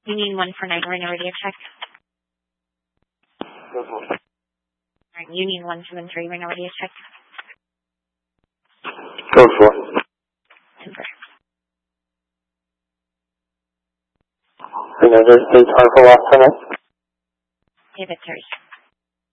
Union 149, we're in a radio check. Alright, Union 173, we're in a radio check. Code 4. Denver. Another state Harper lost tonight. David 30.